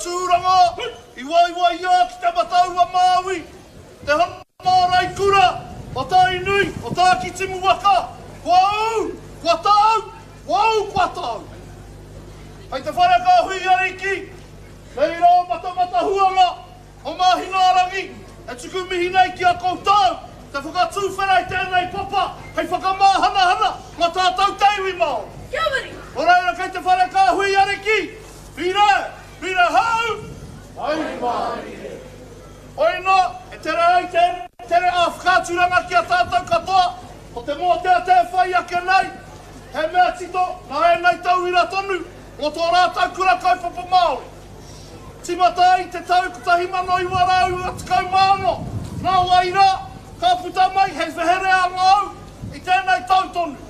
tūranga, I wai ia ki te mataua Māui. Te hana mārai kura, o tā inui, o tā ki timu waka. Kua au, kua tāu, kua au, kua tāu. Hei te whareka hui ariki, nei rā mata huanga, o mahinarangi, e tuku mihi nei ki a koutou. Te whakatūwhera I tēnei papa, hei whakamāhana, ma tātou teiwi mao. Kia wari! O reira kei te whareka hui ariki, whira hau! Ai maari. Oina, e tere ai tere a whakāturanga ki a tātou katoa, o te moa te whai ake nei, he mea tito, na e nei tau ira tonu, o tō rātau kura kaupapa Māori. Timata ai te tau kutahi mano I warau atakau māno, nā waira, ka puta mai, hei whehere a ngau, I tēnei tau tonu.